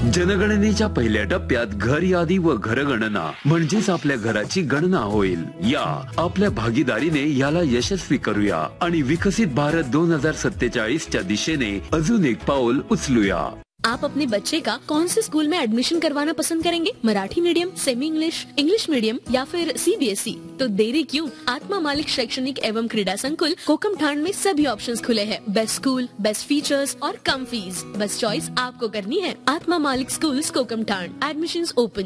जनगणनेच्या पहिल्या टप्प्यात घर यादी व घरगणना म्हणजेच आपल्या घराची गणना होईल. या आपल्या भागीदारीने याला यशस्वी करूया आणि विकसित भारत 2047 च्या दिशेने अजून एक पाऊल उचलूया. आप अपने बच्चे का कौन से स्कूल में एडमिशन करवाना पसंद करेंगे? Marathi medium, semi English, English medium या फिर CBSE? तो देरी क्यों? आत्मा मालिक शैक्षणिक एवं क्रीड़ा संकुल कोकमठाण में सभी ऑप्शंस खुले हैं. बेस्ट स्कूल, बेस्ट फीचर्स और कम फीस. बस चॉइस आपको करनी है. आत्मा मालिक स्कूल्स कोकमठाण. Admissions open.